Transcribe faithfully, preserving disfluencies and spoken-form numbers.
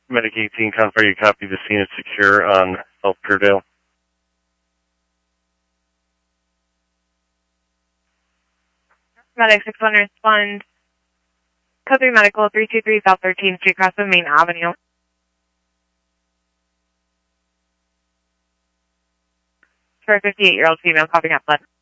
Medic eighteen, Confire, you copy the scene is secure on South Purdale. Medic six one, respond. Code three Medical, three two three South thirteenth Street, across the main avenue. For a fifty-eight-year-old female coughing up blood.